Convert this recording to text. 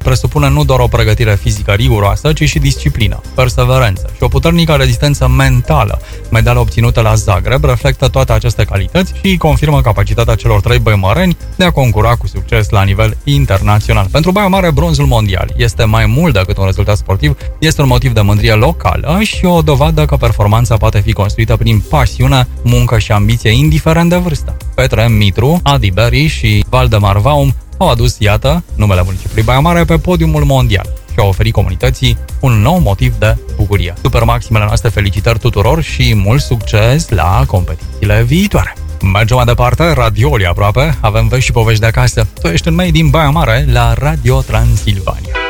presupune nu doar o pregătire fizică riguroasă, ci și disciplină, perseverență și o puternică rezistență mentală. Medalia obținută la Zagreb reflectă toate aceste calități și confirmă capacitatea celor 3 băimăreni de a concura cu succes la nivel internațional. Pentru Baia Mare, bronzul mondial este mai mult decât un rezultat sportiv, este un motiv de mândrie locală și o dovadă că performanța poate fi construită prin pasiune, muncă și ambiție, indiferent de vârstă. Petre Mitru, Adi Beri și Valdemar Vaum au adus, iată, numele municipiului Baia Mare pe podiumul mondial și au oferit comunității un nou motiv de bucurie. Super maximele noastre felicitări tuturor și mult succes la competițiile viitoare! Mergem mai departe, Radioli aproape, avem vești și povești de acasă. Tu ești în Made in Baia Mare la Radio Transilvania.